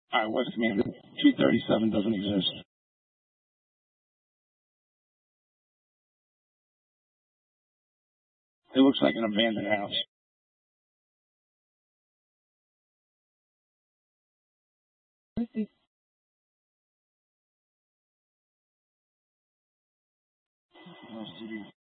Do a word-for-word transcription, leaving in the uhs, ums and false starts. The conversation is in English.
All right, West Command. two thirty-seven doesn't exist. It looks like an abandoned house. L C D.